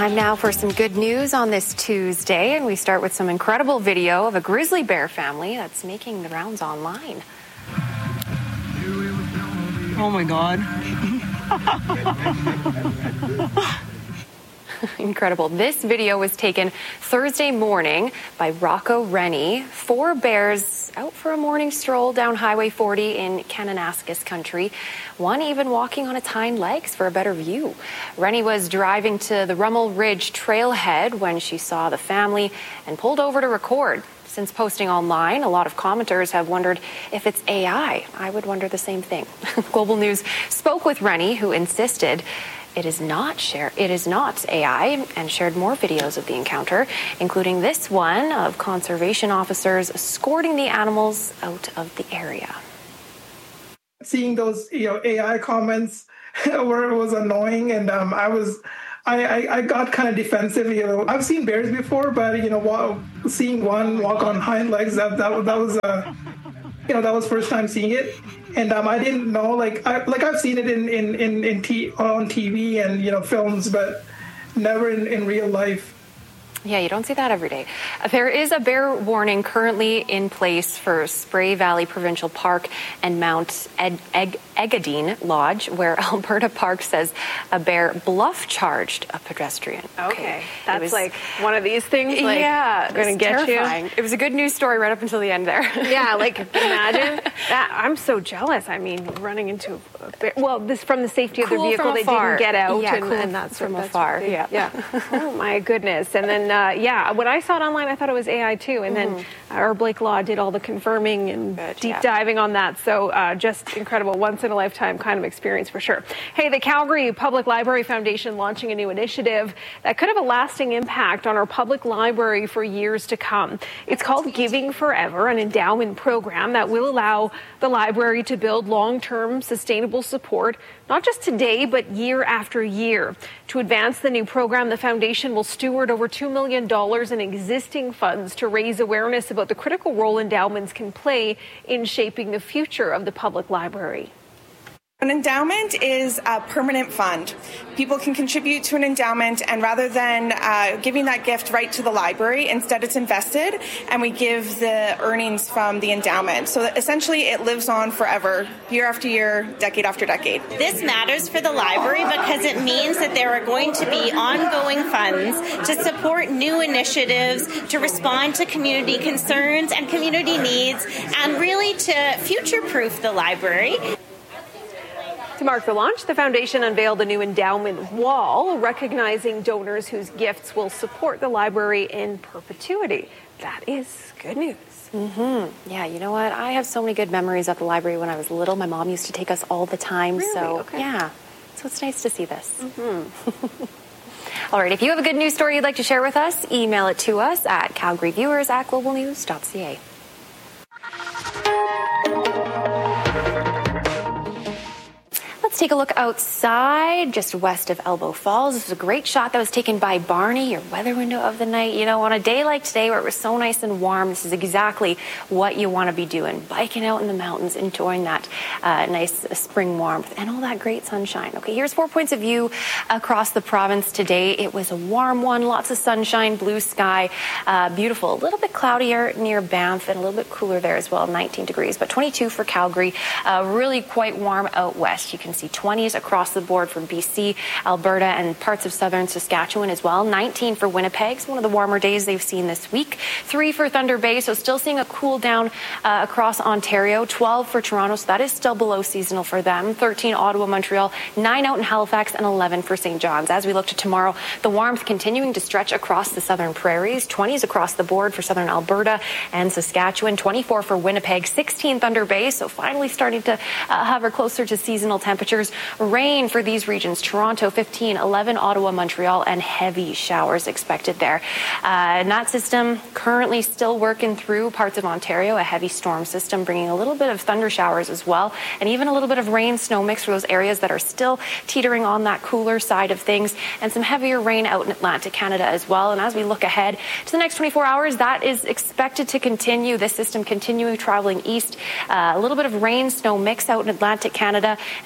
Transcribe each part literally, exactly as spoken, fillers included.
Time now for some good news on this Tuesday, and we start with some incredible video of a grizzly bear family that's making the rounds online. Oh my God. Incredible. This video was taken Thursday morning by Rocco Rennie. Four bears out for a morning stroll down Highway forty in Kananaskis country. One even walking on its hind legs for a better view. Rennie was driving to the Rummel Ridge trailhead when she saw the family and pulled over to record. Since posting online, a lot of commenters have wondered if it's A I. I would wonder the same thing. Global News spoke with Rennie, who insisted It is not share. It is not A I, and shared more videos of the encounter, including this one of conservation officers escorting the animals out of the area. Seeing those, you know, A I comments where it was annoying, and um, I was, I, I, I got kind of defensive. You know, I've seen bears before, but you know, while seeing one walk on hind legs, that that, that was, uh, you know, that was first time seeing it. And um, I didn't know, like, I, like I've seen it in in in, in t- on T V and you know films, but never in, in real life. Yeah, you don't see that every day. There is a bear warning currently in place for Spray Valley Provincial Park and Mount Ed- Eg- Engadine Lodge, where Alberta Park says a bear bluff charged a pedestrian. Okay, okay. That's was, like one of these things. Like, yeah, going to get terrifying. you. It was a good news story right up until the end there. Yeah, like imagine that. I'm so jealous. I mean, running into a bear. Well, this from the safety of cool the vehicle, they didn't get out, yeah, and, cool and that's from that's afar. They, yeah, yeah. Oh my goodness. And then uh, yeah, when I saw it online, I thought it was A I too. And mm-hmm. then our Blake Law did all the confirming and Good, deep yeah. diving on that. So uh, just incredible, once in a lifetime kind of experience for sure. Hey, the Calgary Public Library Foundation launching a new initiative that could have a lasting impact on our public library for years to come. It's called Giving Forever, an endowment program that will allow the library to build long-term sustainable support, not just today, but year after year. To advance the new program, the foundation will steward over two million dollars in existing funds to raise awareness about the critical role endowments can play in shaping the future of the public library. An endowment is a permanent fund. People can contribute to an endowment, and rather than uh, giving that gift right to the library, instead it's invested, and we give the earnings from the endowment. So essentially it lives on forever, year after year, decade after decade. This matters for the library because it means that there are going to be ongoing funds to support new initiatives, to respond to community concerns and community needs, and really to future-proof the library. To mark the launch, the foundation unveiled a new endowment wall, recognizing donors whose gifts will support the library in perpetuity. That is good news. Mm-hmm. Yeah, you know what? I have so many good memories at the library when I was little. My mom used to take us all the time. Really? So, okay. yeah. So it's nice to see this. Mm-hmm. All right, if you have a good news story you'd like to share with us, email it to us at calgaryviewers at global news dot c a. Let's take a look outside, just west of Elbow Falls. This is a great shot that was taken by Barney, your weather window of the night. You know, on a day like today where it was so nice and warm, this is exactly what you want to be doing. Biking out in the mountains, enjoying that uh, nice spring warmth and all that great sunshine. Okay, here's four points of view across the province today. It was a warm one, lots of sunshine, blue sky, uh, beautiful. A little bit cloudier near Banff and a little bit cooler there as well, nineteen degrees, but twenty-two for Calgary. Uh, really quite warm out west. You can see twenties across the board for B C, Alberta, and parts of southern Saskatchewan as well. nineteen for Winnipeg. It's one of the warmer days they've seen this week. Three for Thunder Bay, so still seeing a cool down uh, across Ontario. twelve for Toronto, so that is still below seasonal for them. thirteen Ottawa, Montreal, nine out in Halifax, and eleven for Saint John's. As we look to tomorrow, the warmth continuing to stretch across the southern prairies. twenties across the board for southern Alberta and Saskatchewan. twenty-four for Winnipeg, sixteen Thunder Bay, so finally starting to uh, hover closer to seasonal temperatures. Rain for these regions, Toronto fifteen, eleven Ottawa, Montreal, and heavy showers expected there. Uh, and that system currently still working through parts of Ontario, a heavy storm system bringing a little bit of thunder showers as well, and even a little bit of rain snow mix for those areas that are still teetering on that cooler side of things, and some heavier rain out in Atlantic Canada as well. And as we look ahead to the next twenty-four hours, that is expected to continue. This system continuing traveling east, uh, a little bit of rain snow mix out in Atlantic Canada, and more so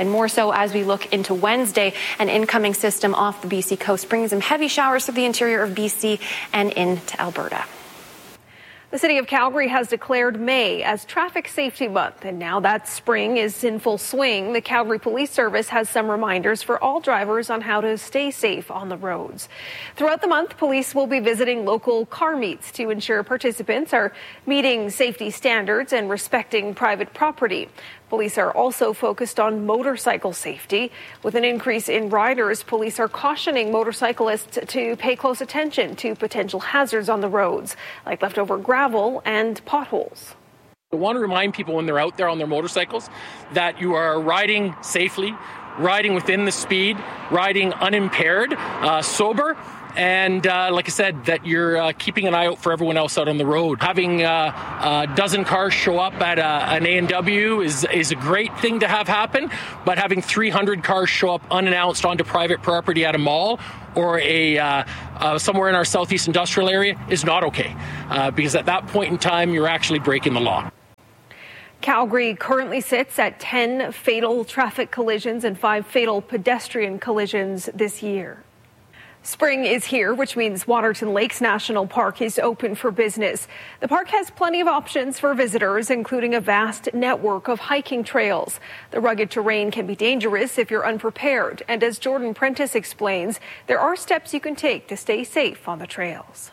so as we look into Wednesday. An incoming system off the B C coast bringing some heavy showers through the interior of B C and into Alberta. The city of Calgary has declared May as Traffic Safety Month, and now that spring is in full swing, the Calgary Police Service has some reminders for all drivers on how to stay safe on the roads. Throughout the month, police will be visiting local car meets to ensure participants are meeting safety standards and respecting private property. Police are also focused on motorcycle safety. With an increase in riders, police are cautioning motorcyclists to pay close attention to potential hazards on the roads, like leftover gravel and potholes. I want to remind people when they're out there on their motorcycles that you are riding safely, riding within the speed, riding unimpaired, uh, sober. And uh, like I said, that you're uh, keeping an eye out for everyone else out on the road. Having uh, a dozen cars show up at a, an A and W is is a great thing to have happen, but having three hundred cars show up unannounced onto private property at a mall or a uh, uh, somewhere in our southeast industrial area is not okay, uh, because at that point in time, you're actually breaking the law. Calgary currently sits at ten fatal traffic collisions and five fatal pedestrian collisions this year. Spring is here, which means Waterton Lakes National Park is open for business. The park has plenty of options for visitors, including a vast network of hiking trails. The rugged terrain can be dangerous if you're unprepared. And as Jordan Prentice explains, there are steps you can take to stay safe on the trails.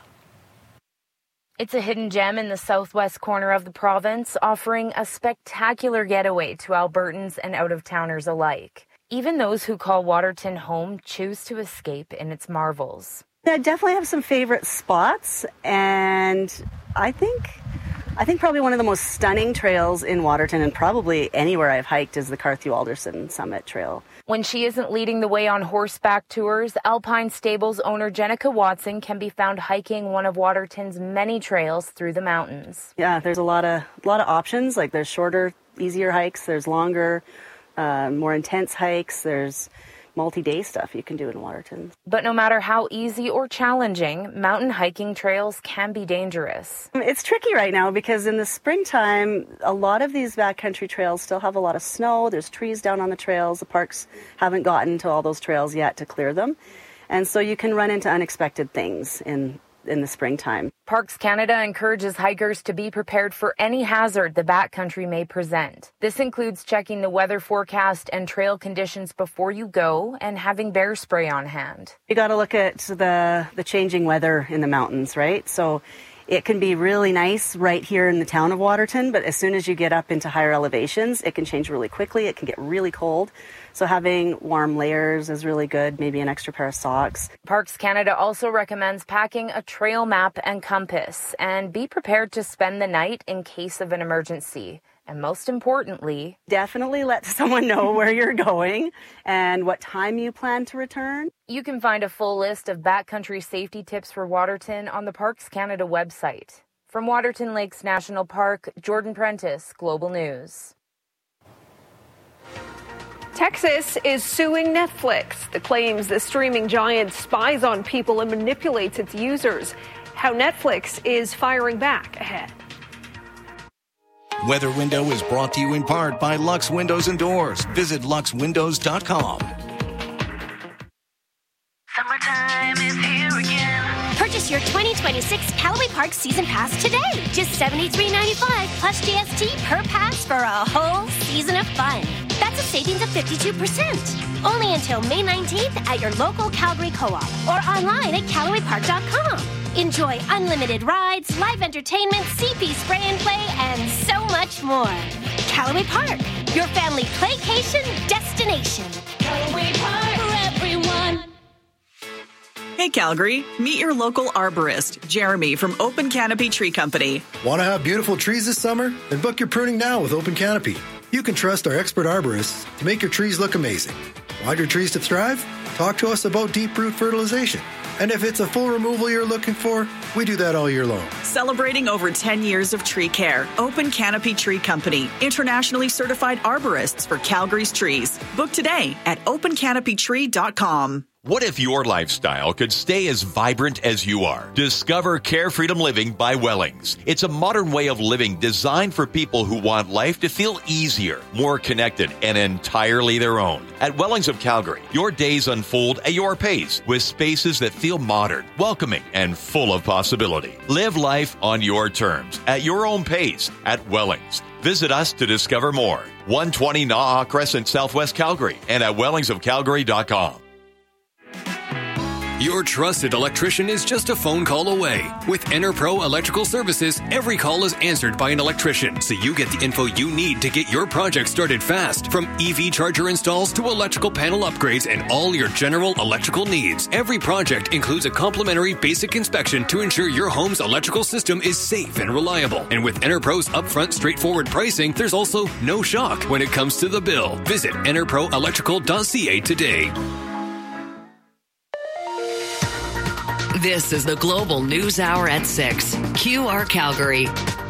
It's a hidden gem in the southwest corner of the province, offering a spectacular getaway to Albertans and out-of-towners alike. Even those who call Waterton home choose to escape in its marvels. I definitely have some favorite spots, and I think I think probably one of the most stunning trails in Waterton and probably anywhere I've hiked is the Carthew Alderson Summit Trail. When she isn't leading the way on horseback tours, Alpine Stables owner Jenica Watson can be found hiking one of Waterton's many trails through the mountains. Yeah, there's a lot of a lot of options. Like there's shorter, easier hikes, there's longer, Uh, more intense hikes, there's multi-day stuff you can do in Waterton. But no matter how easy or challenging, mountain hiking trails can be dangerous. It's tricky right now because in the springtime, a lot of these backcountry trails still have a lot of snow. There's trees down on the trails. The parks haven't gotten to all those trails yet to clear them. And so you can run into unexpected things in in the springtime. Parks Canada encourages hikers to be prepared for any hazard the backcountry may present. This includes checking the weather forecast and trail conditions before you go and having bear spray on hand. You got to look at the the changing weather in the mountains, right? So it can be really nice right here in the town of Waterton, but as soon as you get up into higher elevations, it can change really quickly. It can get really cold. So having warm layers is really good, maybe an extra pair of socks. Parks Canada also recommends packing a trail map and compass and be prepared to spend the night in case of an emergency. And most importantly, definitely let someone know where you're going and what time you plan to return. You can find a full list of backcountry safety tips for Waterton on the Parks Canada website. From Waterton Lakes National Park, Jordan Prentice, Global News. Texas is suing Netflix. The claims the streaming giant spies on people and manipulates its users. How Netflix is firing back ahead. Weather Window is brought to you in part by Lux Windows and Doors. Visit lux windows dot com. Summertime is here again. Purchase your twenty twenty-six Callaway Park Season Pass today. Just seventy-three ninety-five plus G S T per pass for a whole season of fun. That's a savings of fifty-two percent. Only until May nineteenth at your local Calgary Co-op or online at callaway park dot com. Enjoy unlimited rides, live entertainment, C P spray and play, and so much more. Callaway Park, your family playcation destination. Callaway Park for everyone. Hey Calgary, meet your local arborist, Jeremy from Open Canopy Tree Company. Want to have beautiful trees this summer? Then book your pruning now with Open Canopy. You can trust our expert arborists to make your trees look amazing. Want your trees to thrive? Talk to us about deep root fertilization. And if it's a full removal you're looking for, we do that all year long. Celebrating over ten years of tree care, Open Canopy Tree Company, internationally certified arborists for Calgary's trees. Book today at open canopy tree dot com. What if your lifestyle could stay as vibrant as you are? Discover Care Freedom Living by Wellings. It's a modern way of living designed for people who want life to feel easier, more connected, and entirely their own. At Wellings of Calgary, your days unfold at your pace with spaces that feel modern, welcoming, and full of possibility. Live life on your terms, at your own pace, at Wellings. Visit us to discover more. one twenty Naha Crescent, Southwest Calgary, and at wellings of calgary dot com. Your trusted electrician is just a phone call away. With EnerPro Electrical Services, every call is answered by an electrician, so you get the info you need to get your project started fast. From E V charger installs to electrical panel upgrades and all your general electrical needs, every project includes a complimentary basic inspection to ensure your home's electrical system is safe and reliable. And with EnerPro's upfront, straightforward pricing, there's also no shock when it comes to the bill. Visit enerpro electrical dot c a today. This is the Global News Hour at six. Q R Calgary.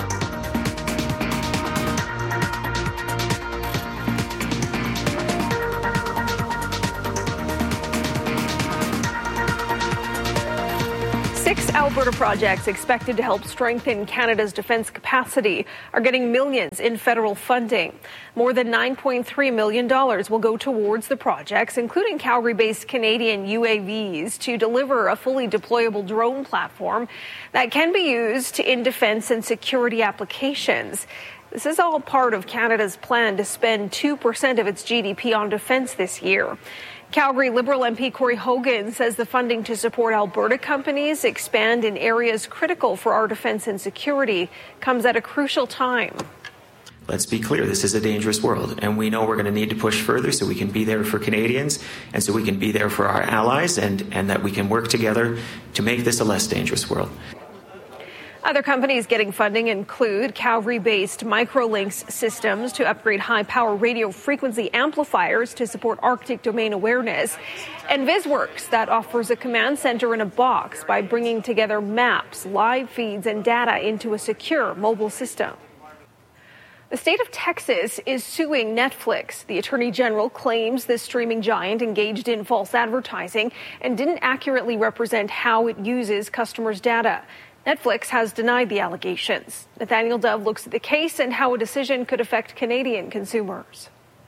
Six Alberta projects expected to help strengthen Canada's defence capacity are getting millions in federal funding. More than nine point three million dollars will go towards the projects, including Calgary-based Canadian U A Vs, to deliver a fully deployable drone platform that can be used in defence and security applications. This is all part of Canada's plan to spend two percent of its G D P on defence this year. Calgary Liberal M P Corey Hogan says the funding to support Alberta companies expand in areas critical for our defence and security comes at a crucial time. Let's be clear, this is a dangerous world, and we know we're going to need to push further so we can be there for Canadians and so we can be there for our allies, and, and that we can work together to make this a less dangerous world. Other companies getting funding include Calgary-based Microlinks Systems to upgrade high-power radio frequency amplifiers to support Arctic domain awareness, and VisWorks that offers a command center in a box by bringing together maps, live feeds, and data into a secure mobile system. The state of Texas is suing Netflix. The Attorney General claims the streaming giant engaged in false advertising and didn't accurately represent how it uses customers' data. Netflix has denied the allegations. Nathaniel Dove looks at the case and how a decision could affect Canadian consumers.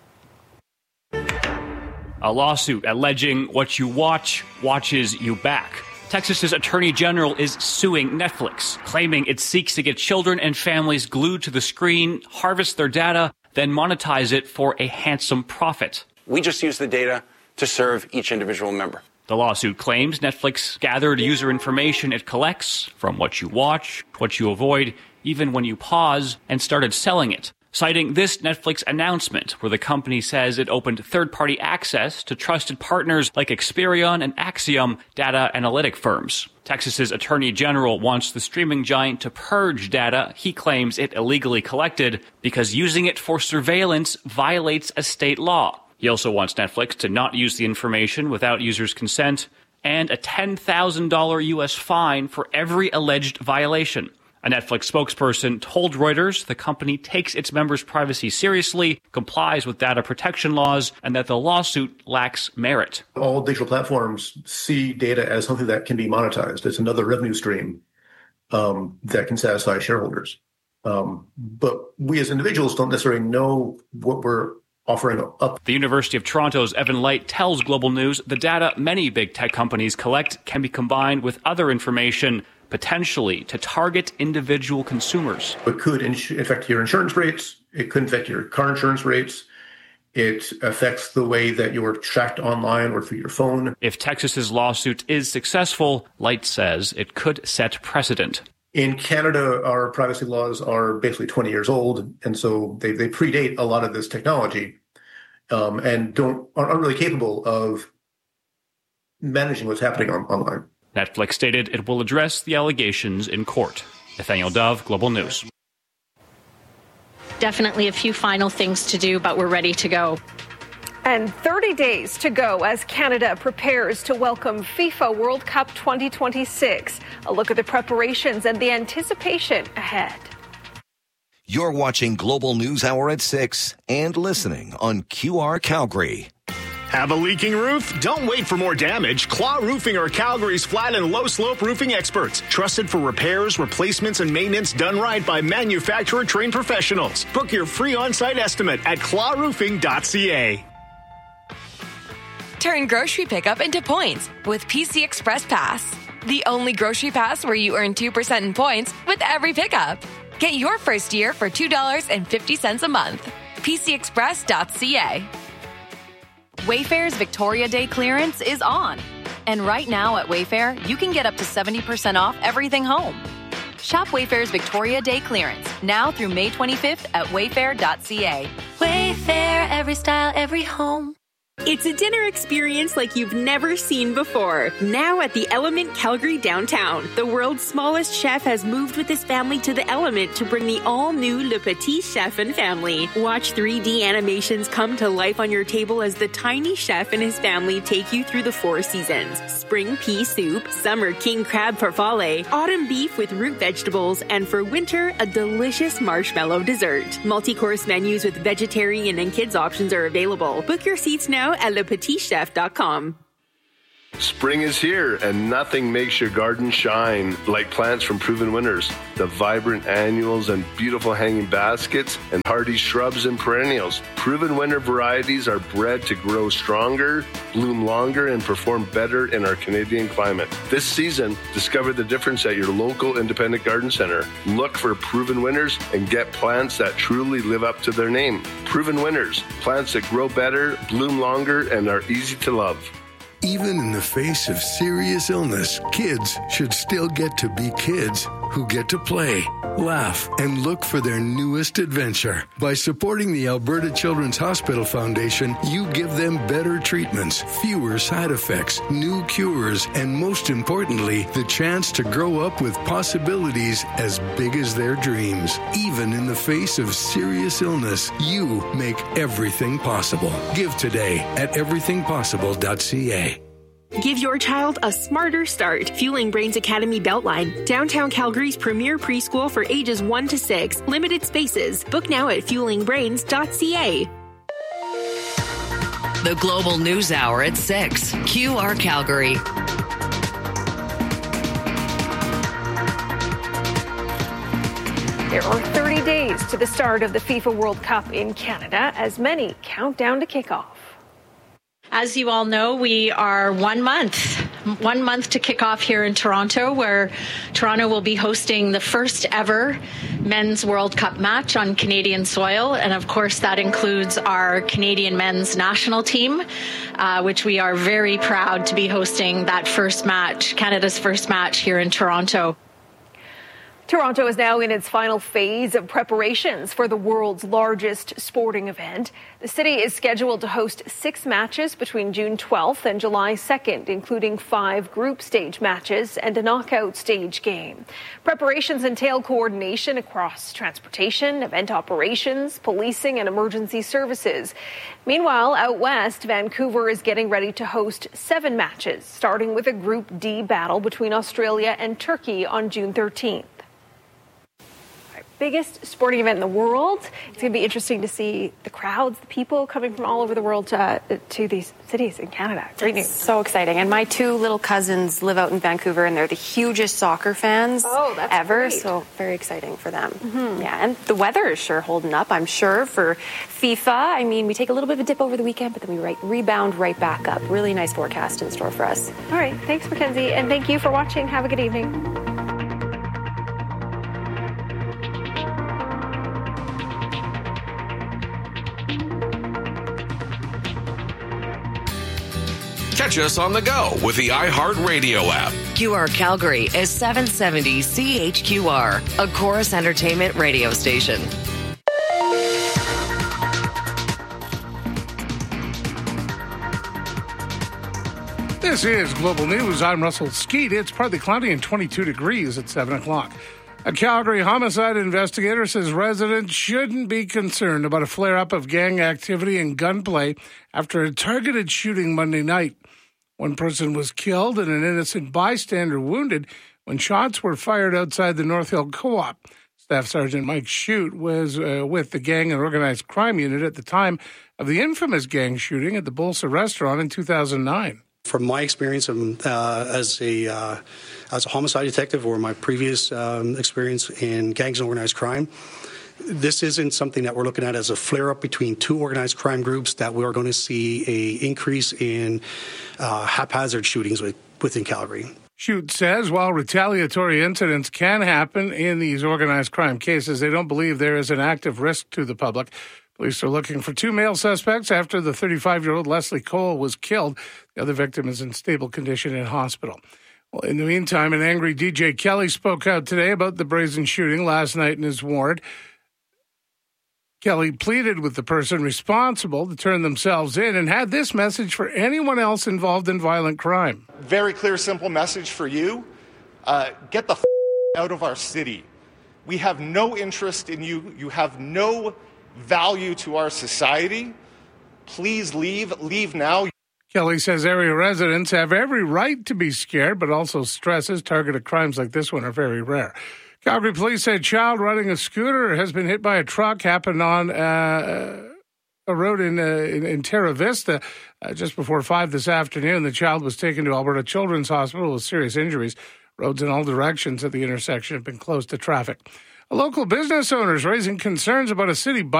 A lawsuit alleging what you watch watches you back. Texas's Attorney General is suing Netflix, claiming it seeks to get children and families glued to the screen, harvest their data, then monetize it for a handsome profit. We just use the data to serve each individual member. The lawsuit claims Netflix gathered user information it collects from what you watch, what you avoid, even when you pause, and started selling it, citing this Netflix announcement where the company says it opened third-party access to trusted partners like Experian and Axiom data analytic firms. Texas's Attorney General wants the streaming giant to purge data he claims it illegally collected because using it for surveillance violates a state law. He also wants Netflix to not use the information without users' consent and a ten thousand dollars U S fine for every alleged violation. A Netflix spokesperson told Reuters the company takes its members' privacy seriously, complies with data protection laws, and that the lawsuit lacks merit. All digital platforms see data as something that can be monetized. It's another revenue stream um, that can satisfy shareholders. Um, but we as individuals don't necessarily know what we're offering up. The University of Toronto's Evan Light tells Global News the data many big tech companies collect can be combined with other information, potentially to target individual consumers. It could affect your insurance rates. It could affect your car insurance rates. It affects the way that you're tracked online or through your phone. If Texas's lawsuit is successful, Light says it could set precedent. In Canada, our privacy laws are basically twenty years old, and so they, they predate a lot of this technology um, and don't aren't really capable of managing what's happening on, online. Netflix stated it will address the allegations in court. Nathaniel Dove, Global News. Definitely a few final things to do, but we're ready to go. And thirty days to go as Canada prepares to welcome FIFA World Cup twenty twenty-six. A look at the preparations and the anticipation ahead. You're watching Global News Hour at six and listening on Q R Calgary. Have a leaking roof? Don't wait for more damage. Claw Roofing are Calgary's flat and low slope roofing experts. Trusted for repairs, replacements, and maintenance done right by manufacturer trained professionals. Book your free on-site estimate at claw roofing dot c a. Turn grocery pickup into points with P C Express Pass. The only grocery pass where you earn two percent in points with every pickup. Get your first year for two dollars and fifty cents a month. P C express dot c a. Wayfair's Victoria Day clearance is on. And right now at Wayfair, you can get up to seventy percent off everything home. Shop Wayfair's Victoria Day clearance now through May twenty-fifth at wayfair dot c a. Wayfair, every style, every home. It's a dinner experience like you've never seen before. Now at the Element Calgary downtown. The world's smallest chef has moved with his family to the Element to bring the all-new Le Petit Chef and family. Watch three D animations come to life on your table as the tiny chef and his family take you through the four seasons. Spring pea soup, summer king crab farfalle, autumn beef with root vegetables, and for winter, a delicious marshmallow dessert. Multi-course menus with vegetarian and kids options are available. Book your seats now at le petit chef dot com. Spring is here, and nothing makes your garden shine like plants from Proven Winners. The vibrant annuals and beautiful hanging baskets and hardy shrubs and perennials. Proven Winner varieties are bred to grow stronger, bloom longer, and perform better in our Canadian climate. This season, discover the difference at your local independent garden center. Look for Proven Winners and get plants that truly live up to their name. Proven Winners, plants that grow better, bloom longer, and are easy to love. Even in the face of serious illness, kids should still get to be kids who get to play, laugh, and look for their newest adventure. By supporting the Alberta Children's Hospital Foundation, you give them better treatments, fewer side effects, new cures, and most importantly, the chance to grow up with possibilities as big as their dreams. Even in the face of serious illness, you make everything possible. Give today at everything possible dot c a. Give your child a smarter start. Fueling Brains Academy Beltline, downtown Calgary's premier preschool for ages one to six. Limited spaces. Book now at fueling brains dot c a. The Global News Hour at six. Q R Calgary. There are thirty days to the start of the FIFA World Cup in Canada as many count down to kickoff. As you all know, we are one month, one month to kick off here in Toronto, where Toronto will be hosting the first ever Men's World Cup match on Canadian soil. And of course, that includes our Canadian men's national team, uh, which we are very proud to be hosting that first match, Canada's first match here in Toronto. Toronto is now in its final phase of preparations for the world's largest sporting event. The city is scheduled to host six matches between June twelfth and July second, including five group stage matches and a knockout stage game. Preparations entail coordination across transportation, event operations, policing, and emergency services. Meanwhile, out west, Vancouver is getting ready to host seven matches, starting with a Group D battle between Australia and Turkey on June thirteenth. Biggest sporting event in the world. It's going to be interesting to see the crowds, the people coming from all over the world to, to these cities in Canada. Great news. So exciting. And my two little cousins live out in Vancouver, and they're the hugest soccer fans oh, that's ever. Great. So very exciting for them. Mm-hmm. Yeah, and the weather is sure holding up, I'm sure, for FIFA. I mean, we take a little bit of a dip over the weekend, but then we right, rebound right back up. Really nice forecast in store for us. All right. Thanks, Mackenzie. And thank you for watching. Have a good evening. Catch us on the go with the iHeartRadio app. Q R Calgary is seven seventy C H Q R, a Chorus Entertainment radio station. This is Global News. I'm Russell Skeet. It's partly cloudy and twenty-two degrees at seven o'clock. A Calgary homicide investigator says residents shouldn't be concerned about a flare-up of gang activity and gunplay after a targeted shooting Monday night. One person was killed and an innocent bystander wounded when shots were fired outside the North Hill Co-op. Staff Sergeant Mike Shute was uh, with the Gang and Organized Crime Unit at the time of the infamous gang shooting at the Bolsa restaurant in two thousand nine. From my experience um, uh, as a uh, as a homicide detective, or my previous um, experience in gangs and organized crime, this isn't something that we're looking at as a flare-up between two organized crime groups that we are going to see a increase in uh, haphazard shootings with, within Calgary. Shute says while retaliatory incidents can happen in these organized crime cases, they don't believe there is an active risk to the public. Police are looking for two male suspects after the thirty-five-year-old Leslie Cole was killed. The other victim is in stable condition in hospital. Well, in the meantime, an angry D J Kelly spoke out today about the brazen shooting last night in his ward. Kelly pleaded with the person responsible to turn themselves in and had this message for anyone else involved in violent crime. Very clear, simple message for you. Uh, get the f- out of our city. We have no interest in you. You have no value to our society. Please leave. Leave now. Kelly says area residents have every right to be scared, but also stresses targeted crimes like this one are very rare. Calgary police said a child riding a scooter has been hit by a truck. Happened on uh, a road in, uh, in in Terra Vista uh, just before five this afternoon. The child was taken to Alberta Children's Hospital with serious injuries. Roads in all directions at the intersection have been closed to traffic. A local business owner is raising concerns about a city